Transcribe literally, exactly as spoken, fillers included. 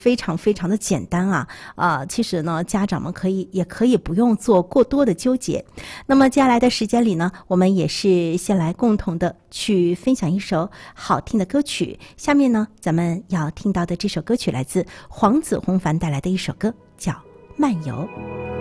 非常非常的简单啊啊、呃！其实呢，家长们可以也可以不用做过多的纠结。那么接下来的时间里呢，我们也是先来共同的去分享一首好听的歌曲。下面呢，咱们要听到的这首歌曲来自黄子弘凡带来的一首歌，叫《漫游》。